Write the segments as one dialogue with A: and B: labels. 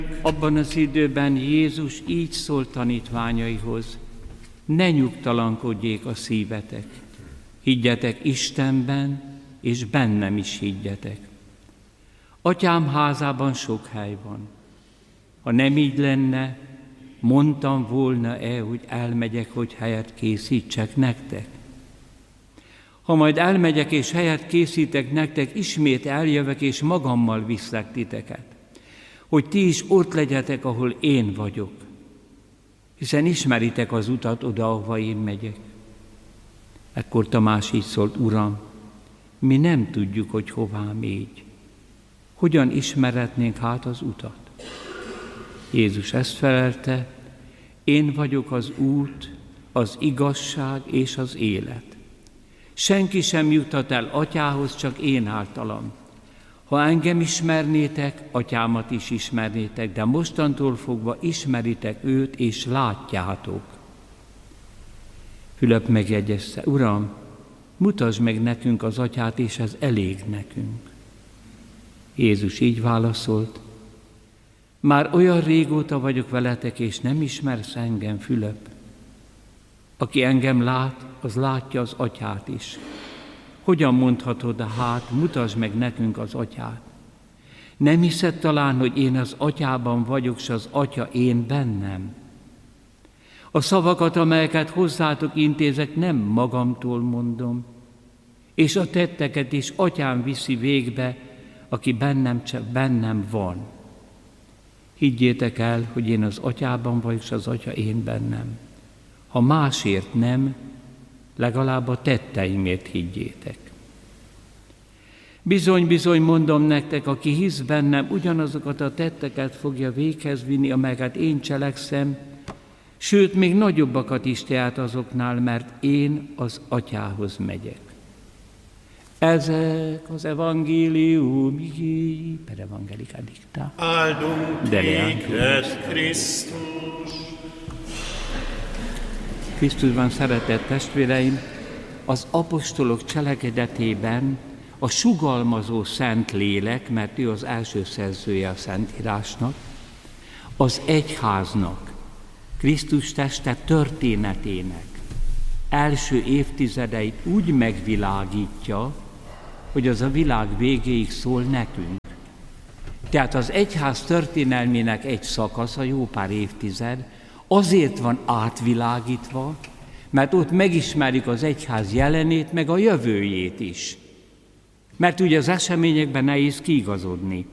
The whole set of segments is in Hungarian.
A: Abban az időben Jézus így szólt tanítványaihoz: ne nyugtalankodjék a szívetek, higgyetek Istenben, és bennem is higgyetek. Atyám házában sok hely van. Ha nem így lenne, mondtam volna-e, hogy elmegyek, hogy helyet készítsek nektek? Ha majd elmegyek és helyet készítek nektek, ismét eljövök és magammal viszlek titeket, hogy ti is ott legyetek, ahol én vagyok, hiszen ismeritek az utat oda, ahova én megyek. Ekkor Tamás így szólt: Uram, mi nem tudjuk, hogy hová mégy. Hogyan ismerhetnénk hát az utat? Jézus ezt felelte: én vagyok az út, az igazság és az élet. Senki sem juthat el Atyához, csak én általam. Ha engem ismernétek, Atyámat is ismernétek, de mostantól fogva ismeritek őt, és látjátok. Fülöp megjegyezte: Uram, mutasd meg nekünk az Atyát, és ez elég nekünk. Jézus így válaszolt: már olyan régóta vagyok veletek, és nem ismersz engem, Fülöp? Aki engem lát, az látja az Atyát is. Hogyan mondhatod hát, mutasd meg nekünk az Atyát? Nem hiszed talán, hogy én az Atyában vagyok, s az Atya én bennem? A szavakat, amelyeket hozzátok intézek, nem magamtól mondom, és a tetteket is Atyám viszi végbe, aki bennem, csak bennem van. Higgyétek el, hogy én az Atyában vagyok, s az Atya én bennem. Ha másért nem, legalább a tetteimért higgyétek. Bizony, bizony, mondom nektek, aki hisz bennem, ugyanazokat a tetteket fogja véghez vinni, amelyeket én cselekszem, sőt, még nagyobbakat is tehet azoknál, mert én az Atyához megyek. Ezek az evangélium igéi, per evangelika dicta.
B: Áldunk téged, Krisztus!
A: Krisztusban szeretett testvéreim, az apostolok cselekedetében a sugalmazó Szentlélek, mert ő az első szerzője a Szentírásnak, az egyháznak, Krisztus teste történetének első évtizedeit úgy megvilágítja, hogy az a világ végéig szól nekünk. Tehát az egyház történelmének egy szakasza, jó pár évtized, azért van átvilágítva, mert ott megismerjük az egyház jelenét, meg a jövőjét is. Mert ugye az eseményekben nehéz kiigazodni.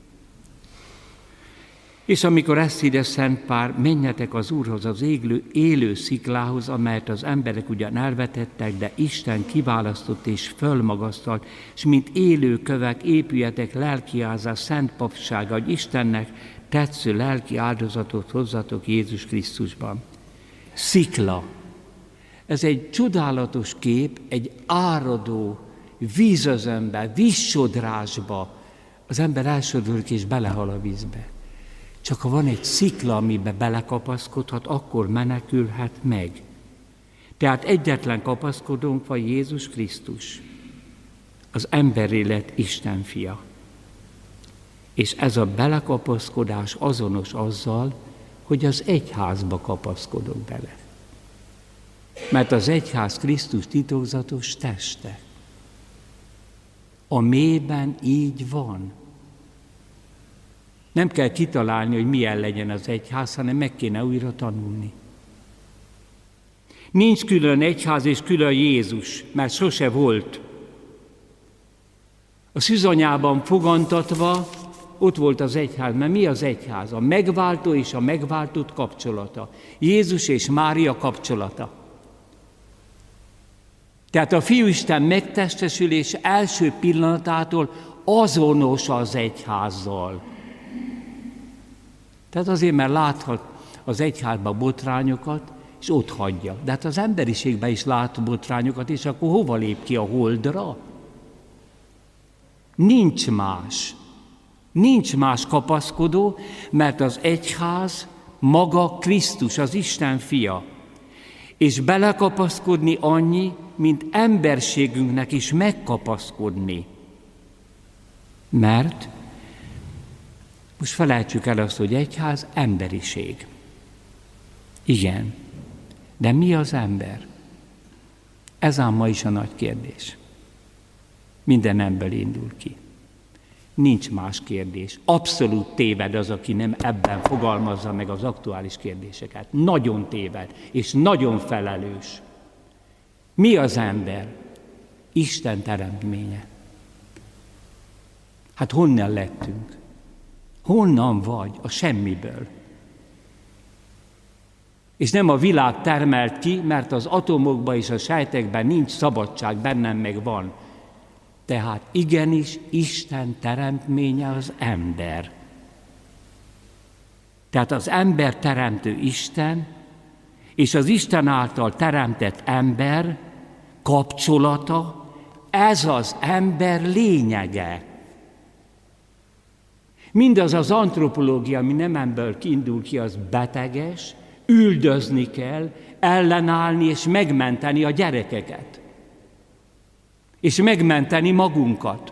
A: És amikor ezt írja Szent Pál, menjetek az Úrhoz, az élő sziklához, amelyet az emberek ugyan elvetettek, de Isten kiválasztott és fölmagasztalt, és mint élő kövek épüljetek lelkiázás, szent papsága, hogy Istennek tetsző lelki áldozatot hozzatok Jézus Krisztusban. Szikla. Ez egy csodálatos kép, egy áradó vízözönbe, vízsodrásba. Az ember elsodródik és belehal a vízbe. Csak ha van egy szikla, amiben belekapaszkodhat, akkor menekülhet meg. Tehát egyetlen kapaszkodónk van, Jézus Krisztus, az emberi lett Isten fia. És ez a belekapaszkodás azonos azzal, hogy az egyházba kapaszkodok bele. Mert az egyház Krisztus titokzatos teste. A mélyben így van. Nem kell kitalálni, hogy milyen legyen az egyház, hanem meg kéne újra tanulni. Nincs külön egyház és külön Jézus, mert sose volt. A szűzanyában fogantatva ott volt az egyház, mert mi az egyház? A megváltó és a megváltott kapcsolata. Jézus és Mária kapcsolata. Tehát a Fiúisten megtestesülés első pillanatától azonos az egyházzal. Tehát azért, mert láthat az egyházban botrányokat, és ott hagyja. De hát az emberiségben is lát botrányokat, és akkor hova lép ki, a holdra? Nincs más. Nincs más kapaszkodó, mert az egyház maga Krisztus, az Isten fia. És belekapaszkodni annyi, mint emberségünknek is megkapaszkodni. Mert Most felejtsük el azt, hogy egyház emberiség. Igen, de mi az ember? Ez ám ma is a nagy kérdés. Minden ember indul ki. Nincs más kérdés. Abszolút téved az, aki nem ebben fogalmazza meg az aktuális kérdéseket. Nagyon téved, és nagyon felelős. Mi az ember? Isten teremtménye. Hát honnan lettünk? Honnan vagy? A semmiből. És nem a világ termelt ki, mert az atomokban és a sejtekben nincs szabadság, bennem meg van. Tehát igenis Isten teremtménye az ember. Tehát az ember teremtő Isten, és az Isten által teremtett ember kapcsolata, ez az ember lényege. Mindaz az antropológia, ami nem emberből indul ki, az beteges, üldözni kell, ellenállni és megmenteni a gyerekeket. És megmenteni magunkat.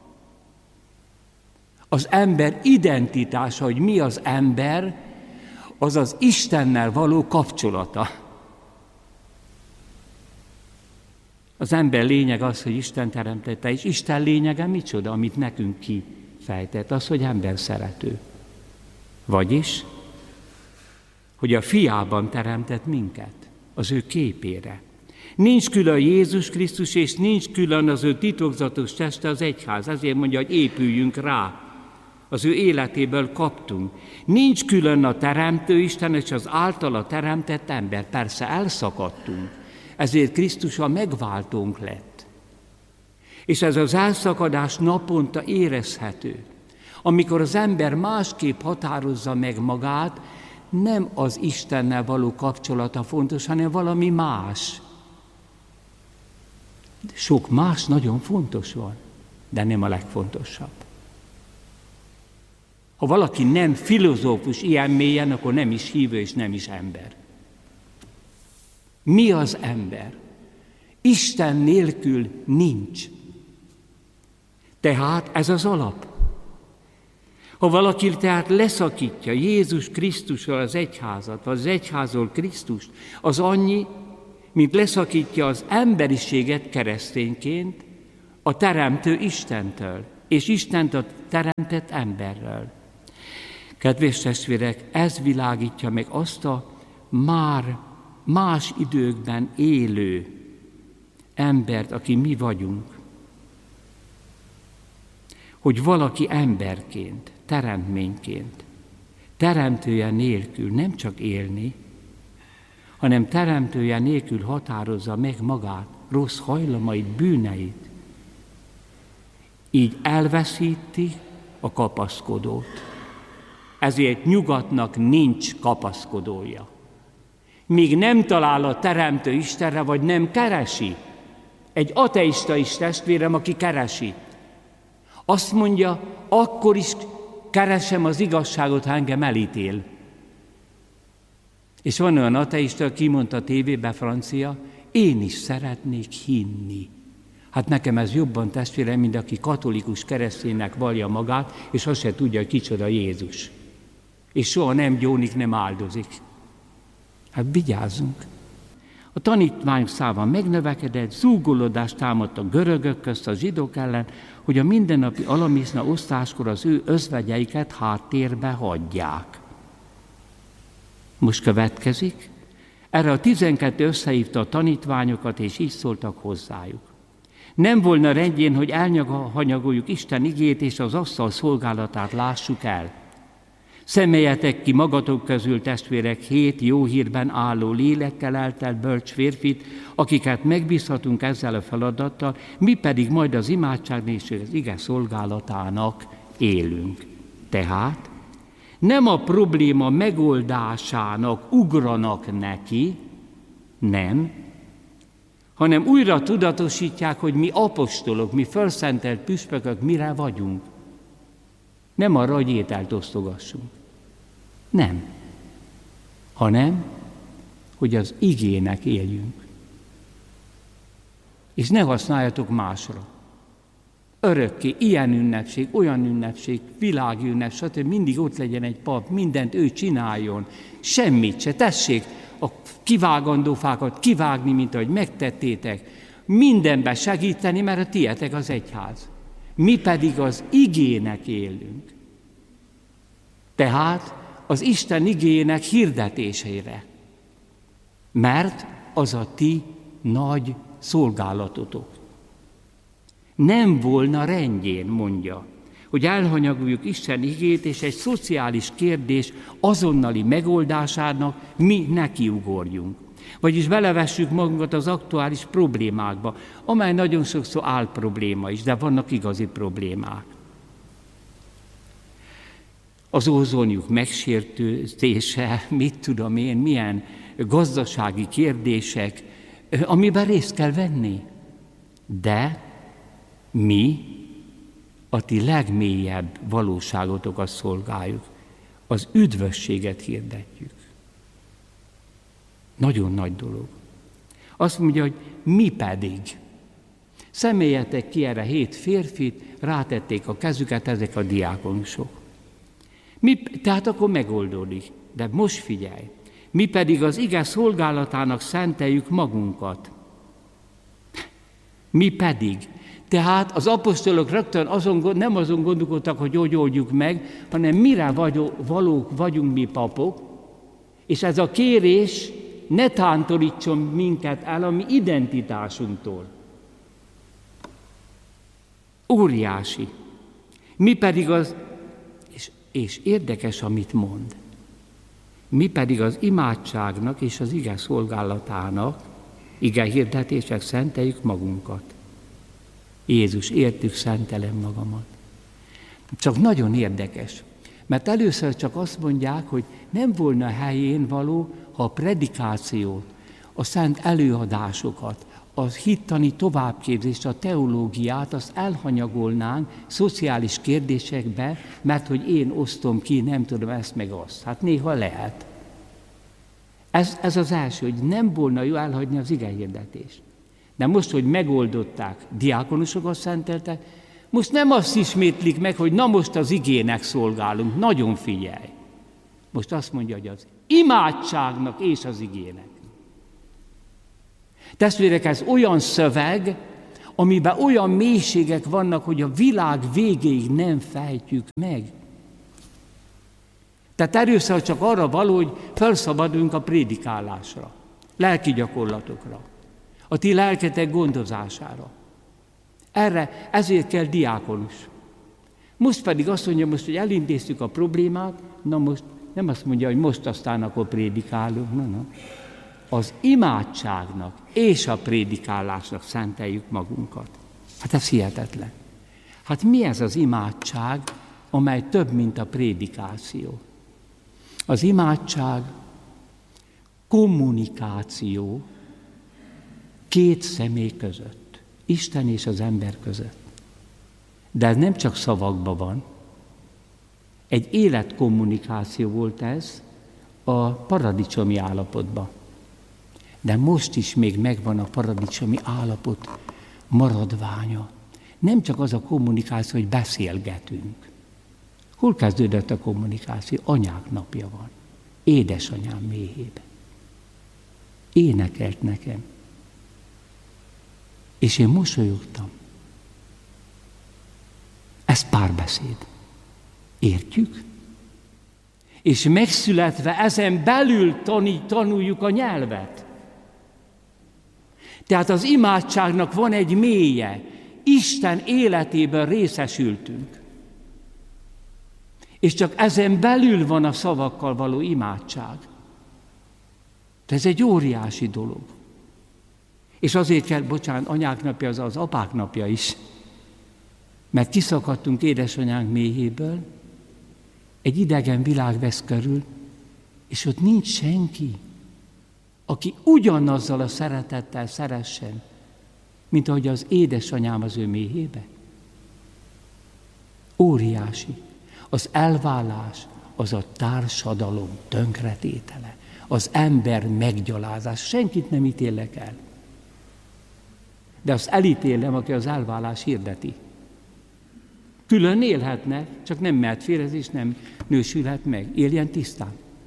A: Az ember identitása, hogy mi az ember, az az Istennel való kapcsolata. Az ember lényeg az, hogy Isten teremtette, és Isten lényege micsoda, amit nekünk kifejtett, az, hogy ember szerető. Vagyis, hogy a fiában teremtett minket, az ő képére. Nincs külön Jézus Krisztus, és nincs külön az ő titokzatos teste, az egyház. Ezért mondja, hogy épüljünk rá. Az ő életéből kaptunk. Nincs külön a teremtő Isten, és az általa teremtett ember. Persze elszakadtunk. Ezért Krisztus a megváltónk lett. És ez az elszakadás naponta érezhető. Amikor az ember másképp határozza meg magát, nem az Istennel való kapcsolata fontos, hanem valami más. Sok más nagyon fontos van, de nem a legfontosabb. Ha valaki nem filozófus ilyen mélyen, akkor nem is hívő és nem is ember. Mi az ember? Isten nélkül nincs. Tehát ez az alap. Ha valaki tehát leszakítja Jézus Krisztusról az egyházat, vagy az egyházról Krisztust, az annyi, mint leszakítja az emberiséget keresztényként a teremtő Istentől, és Istent a teremtett emberről. Kedves testvérek, ez világítja meg azt a már más időkben élő embert, aki mi vagyunk. Hogy valaki emberként, teremtményként, teremtője nélkül nem csak élni, hanem teremtője nélkül határozza meg magát, rossz hajlamait, bűneit. Így elveszíti a kapaszkodót. Ezért nyugatnak nincs kapaszkodója. Míg nem talál a teremtő Istenre, vagy nem keresi. Egy ateista is testvérem, aki keresi. Azt mondja, akkor is keresem az igazságot, ha engem elítél. És van olyan ateista, aki mondta a tévébe, francia, én is szeretnék hinni. Hát nekem ez jobban testvérem, mint aki katolikus kereszténynek vallja magát, és azt se tudja, hogy kicsoda Jézus. És soha nem gyónik, nem áldozik. Hát vigyázzunk. A tanítványok száma megnövekedett, zúgolódást támadt a görögök közt a zsidók ellen, hogy a mindennapi alamiszna osztáskor az ő özvegyeiket háttérbe hagyják. Most következik. Erre a 12 összehívta a tanítványokat, és így szóltak hozzájuk. Nem volna rendjén, hogy elhanyagoljuk Isten igét, és az asztal szolgálatát lássuk el. Szemeljetek ki magatok közül, testvérek, 7 jó hírben álló lélekkel eltelt bölcs férfit, akiket megbízhatunk ezzel a feladattal, mi pedig majd az imádságnak és az ige szolgálatának élünk. Tehát nem a probléma megoldásának ugranak neki, nem, hanem újra tudatosítják, hogy mi apostolok, mi felszentelt püspökök mire vagyunk. Nem arra, hogy ételt osztogassunk. Nem. Hanem, hogy az igének éljünk. És ne használjatok másra. Örökké, ilyen ünnepség, olyan ünnepség, világi ünnep, stb. Mindig ott legyen egy pap, mindent ő csináljon, semmit se, tessék a kivágandó fákat kivágni, mint ahogy megtettétek, mindenben segíteni, mert a tietek az egyház. Mi pedig az igének élünk. Tehát az Isten igének hirdetésére, mert az a ti nagy szolgálatotok. Nem volna rendjén, mondja, hogy elhanyagoljuk Isten igét, és egy szociális kérdés azonnali megoldásának mi nekiugorjunk. Vagyis belevessük magunkat az aktuális problémákba, amely nagyon sokszor álprobléma is, de vannak igazi problémák. Az ózonjuk megsértése, mit tudom én, milyen gazdasági kérdések, amiben részt kell venni. De mi a ti legmélyebb valóságotokat szolgáljuk, az üdvösséget hirdetjük. Nagyon nagy dolog. Azt mondja, hogy mi pedig. Személjetek ki erre 7 férfit, rátették a kezüket ezek a diákonusok. Tehát akkor megoldódik. De most figyelj, mi pedig az ige szolgálatának szenteljük magunkat. Mi pedig. Tehát az apostolok rögtön nem azon gondolkodtak, hogy hogy oldjuk meg, hanem mire valók vagyunk mi papok, és ez a kérés ne tántorítson minket el a mi identitásunktól. Óriási. Mi pedig az, és érdekes, amit mond, mi pedig az imádságnak és az ige szolgálatának, ige hirdetések szenteljük magunkat. Jézus, értük, szentelem magamat. Csak nagyon érdekes, mert először csak azt mondják, hogy nem volna helyén való, ha a predikációt, a szent előadásokat, a hittani továbbképzést, a teológiát, azt elhanyagolnánk szociális kérdésekbe, mert hogy én osztom ki, nem tudom ezt meg azt. Hát néha lehet. Ez az első, hogy nem volna jó elhagyni az igehirdetést. De most, hogy megoldották, diákonusokat szenteltek, most nem azt ismétlik meg, hogy na most az igének szolgálunk, nagyon figyelj. Most azt mondja, hogy az imádságnak és az igének. Testvérek, ez olyan szöveg, amiben olyan mélységek vannak, hogy a világ végéig nem fejtjük meg. Tehát először csak arra való, hogy felszabadulunk a prédikálásra, lelki gyakorlatokra, a ti lelketek gondozására. Ezért kell diákonus. Most pedig azt mondja, hogy elintéztük a problémát, na most nem azt mondja, hogy most aztán akkor prédikálunk, na. Az imádságnak és a prédikálásnak szenteljük magunkat. Hát ez hihetetlen. Hát mi ez az imádság, amely több, mint a prédikáció? Az imádság kommunikáció 2 személy között, Isten és az ember között. De ez nem csak szavakban van. Egy életkommunikáció volt ez a paradicsomi állapotban. De most is még megvan a paradicsomi állapot maradványa. Nem csak az a kommunikáció, hogy beszélgetünk. Hol kezdődött a kommunikáció? Anyák napja van. Édesanyám méhében. Énekelt nekem. És én mosolyogtam. Ez párbeszéd. Értjük? És megszületve ezen belül tanuljuk a nyelvet. Tehát az imádságnak van egy mélye. Isten életében részesültünk. És csak ezen belül van a szavakkal való imádság. De ez egy óriási dolog. És azért kell, anyák napja az apák napja is. Mert kiszakadtunk édesanyánk méhéből, egy idegen világ vesz körül, és ott nincs senki, aki ugyanazzal a szeretettel szeressen, mint ahogy az édesanyám az ő méhébe. Óriási. Az elválás, az a társadalom tönkretétele, az ember meggyalázás. Senkit nem ítélek el. De azt elítélem, aki az elválás hirdeti. Külön élhetne, csak nem mehet férjezés, nem nősülhet meg. Éljen tisztán.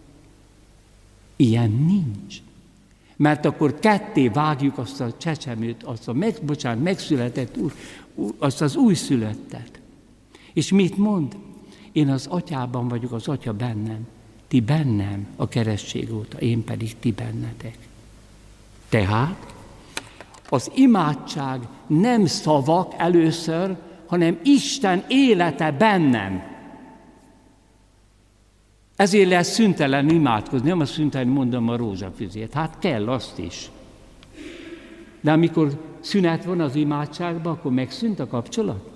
A: Ilyen nincs. Mert akkor ketté vágjuk azt a csecsemőt, azt a megszületett azt az újszülöttet. És mit mond? Én az atyában vagyok, az atya bennem. Ti bennem a keresztség óta, én pedig ti bennetek. Tehát az imádság nem szavak először, hanem Isten élete bennem. Ezért lehet szüntelen imádkozni, nem a szüntelen mondom a rózsafüzét. Hát kell azt is. De amikor szünet van az imádságban, akkor megszűnt a kapcsolat.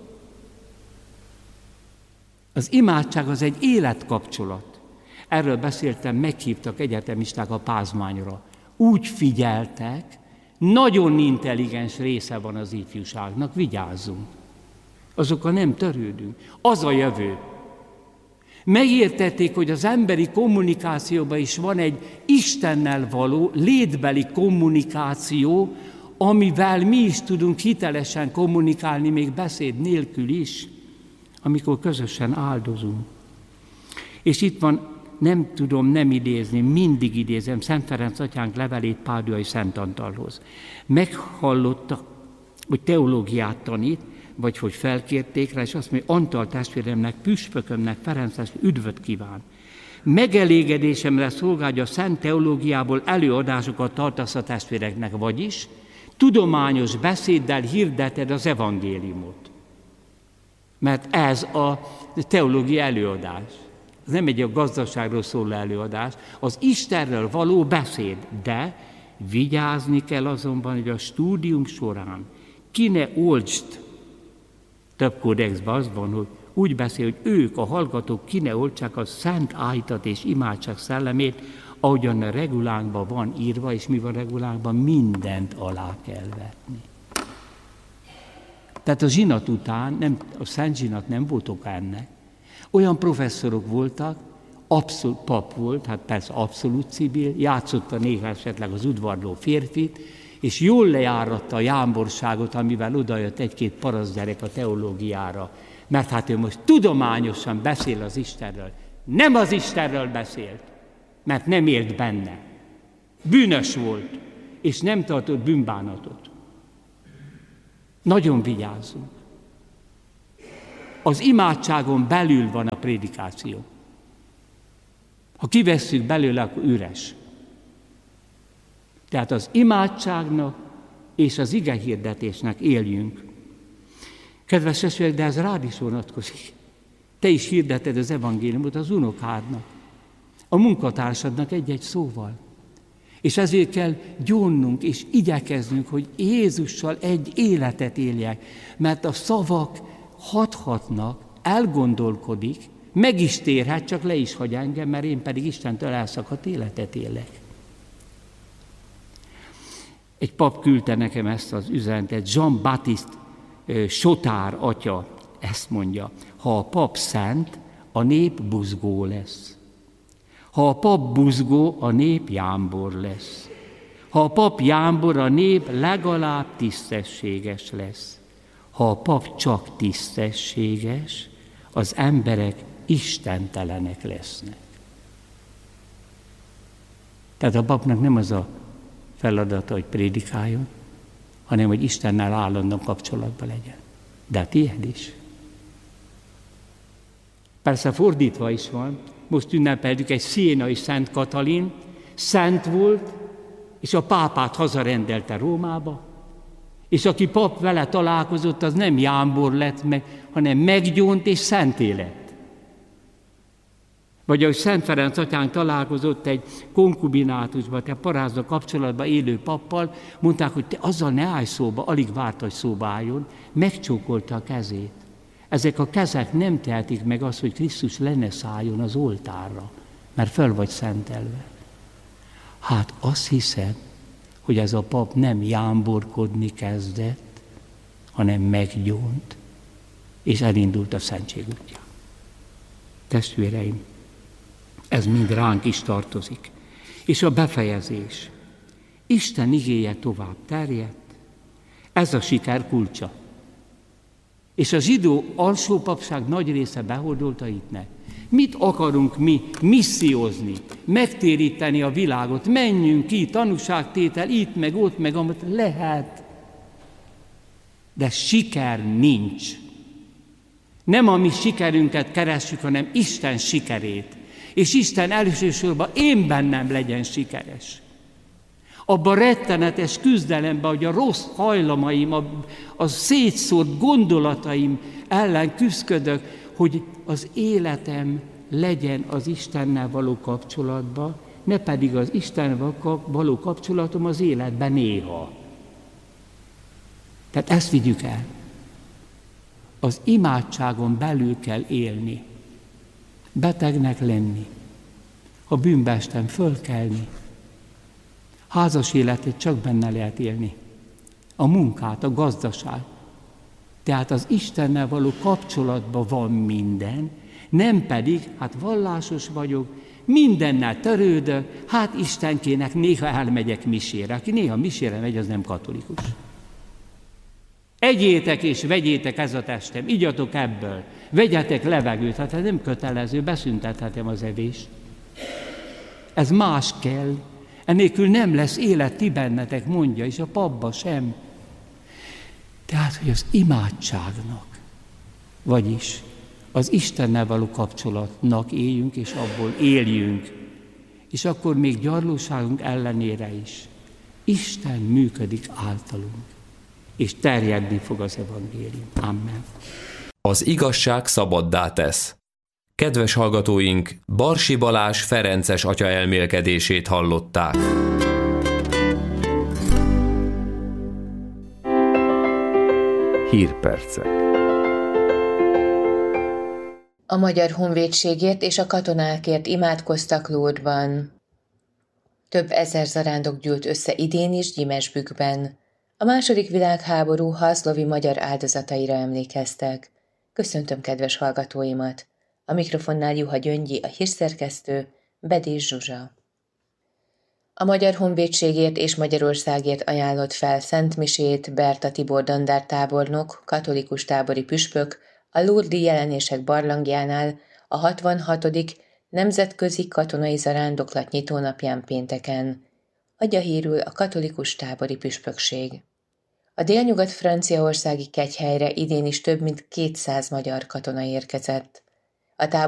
A: Az imádság az egy életkapcsolat. Erről beszéltem, meghívtak egyetemisták a Pázmányra. Úgy figyeltek, nagyon intelligens része van az ifjúságnak, vigyázzunk. Azokkal nem törődünk. Az a jövő. Megértették, hogy az emberi kommunikációban is van egy Istennel való, létbeli kommunikáció, amivel mi is tudunk hitelesen kommunikálni, még beszéd nélkül is, amikor közösen áldozunk. És itt van, nem tudom nem idézni, mindig idézem Szent Ferenc atyánk levelét Páduai Szent Antalhoz. Meghallotta, hogy teológiát tanít, vagy hogy felkérték rá, és azt mondja, Antal testvéremnek, püspökömnek, Ferences üdvöt kíván. Megelégedésemre szolgálja a szent teológiából előadásokat tartasz a testvéreknek, vagyis tudományos beszéddel hirdeted az evangéliumot. Mert ez a teológia előadás. Ez nem egy a gazdaságról szóló előadás, az Istenről való beszéd, de vigyázni kell azonban, hogy a stúdium során ki ne oltsd. Több kódexben az van, hogy úgy beszél, hogy ők, a hallgatók ki ne oltsák a szent áhítat és imádság szellemét, ahogyan a regulánkban van írva, és mi van regulánkban, mindent alá kell vetni. Tehát a zsinat után, a szent zsinat nem volt oka ennek. Olyan professzorok voltak, pap volt, hát persze abszolút civil, játszotta néha esetleg az udvarló férfit, és jól lejáratta a jámborságot, amivel odajött egy-két parasztgyerek a teológiára. Mert hát ő most tudományosan beszél az Istenről. Nem az Istenről beszélt, mert nem élt benne. Bűnös volt, és nem tartott bűnbánatot. Nagyon vigyázzunk. Az imádságon belül van a prédikáció. Ha kivesszük belőle, akkor üres. Tehát az imádságnak és az igehirdetésnek éljünk. Kedves testvérek, de ez rád is vonatkozik. Te is hirdeted az evangéliumot az unokádnak, a munkatársadnak egy-egy szóval. És ezért kell gyónnunk és igyekeznünk, hogy Jézussal egy életet éljek, mert a szavak hathatnak, elgondolkodik, meg is térhet, csak le is hagy engem, mert én pedig Istentől elszakadt életet élek. Egy pap küldte nekem ezt az üzenetet, Jean-Baptiste Sotár atya ezt mondja, ha a pap szent, a nép buzgó lesz. Ha a pap buzgó, a nép jámbor lesz. Ha a pap jámbor, a nép legalább tisztességes lesz. Ha a pap csak tisztességes, az emberek istentelenek lesznek. Tehát a papnak nem az a feladata, hogy prédikáljon, hanem hogy Istennel állandóan kapcsolatban legyen. De a tiéd is. Persze fordítva is van. Most ünnepeljük egy szienai Szent Katalin, szent volt, és a pápát hazarendelte Rómába, és aki pap vele találkozott, az nem jámbor lett meg, hanem meggyónt és szenté lett. Vagy ahogy Szent Ferenc atyánk találkozott egy konkubinátusban, tehát parázna kapcsolatban élő pappal, mondták, hogy te azzal ne állj szóba, alig várt, hogy szóba álljon, megcsókolta a kezét. Ezek a kezek nem tehetik meg azt, hogy Krisztus le ne szálljon az oltárra, mert föl vagy szentelve. Hát azt hiszem, hogy ez a pap nem jámborkodni kezdett, hanem meggyónt, és elindult a szentség útján. Testvéreim, ez mind ránk is tartozik. És a befejezés. Isten igéje tovább terjedt, ez a siker kulcsa. És a zsidó alsópapság nagy része behordolta itt ne. Mit akarunk mi missziózni, megtéríteni a világot, menjünk ki, tanúságtétel, itt meg ott meg amit lehet. De siker nincs. Nem a mi sikerünket keressük, hanem Isten sikerét. És Isten elsősorban én bennem legyen sikeres. Abban rettenetes küzdelemben, hogy a rossz hajlamaim, a szétszórt gondolataim ellen küzdködök, hogy az életem legyen az Istennel való kapcsolatban, ne pedig az Istennel való kapcsolatom az életben néha. Tehát ezt vigyük el. Az imádságon belül kell élni, betegnek lenni, ha bűnbe estem, fölkelni. Házas életet csak benne lehet élni. A munkát, a gazdaság. Tehát az Istennel való kapcsolatban van minden, nem pedig, hát vallásos vagyok, mindennel törődök, hát Istenkének néha elmegyek misére. Aki néha misére megy, az nem katolikus. Egyétek és vegyétek ez a testem, igyatok ebből, vegyetek levegőt, hát ez nem kötelező, beszüntethetem az evést. Ez más kell, ennélkül nem lesz élet ti bennetek, mondja, és a papba sem. Tehát, hogy az imádságnak, vagyis az Istennel való kapcsolatnak éljünk, és abból éljünk. És akkor még gyarlóságunk ellenére is Isten működik általunk, és terjedni fog az evangélium. Amen.
C: Az igazság szabaddá tesz. Kedves hallgatóink, Barsi Balázs ferences atya elmélkedését hallották.
D: Hírpercek.
E: A Magyar Honvédségért és a katonákért imádkoztak Lourdesban. Több ezer zarándok gyűlt össze idén is Gyimesbükkben. A II. Világháború haszlovi magyar áldozataira emlékeztek. Köszöntöm kedves hallgatóimat! A mikrofonnál Juha Gyöngyi, a hírszerkesztő, Bedés Zsuzsa. A Magyar Honvédségért és Magyarországért ajánlott fel szentmisét Berta Tibor dandártábornok, katolikus tábori püspök, a Lourdes-i jelenések barlangjánál a 66. Nemzetközi Katonai Zarándoklat nyitónapján pénteken. Adja hírül a katolikus tábori püspökség. A délnyugat-franciaországi Kegyhelyre idén is több mint 200 magyar katona érkezett. A tábor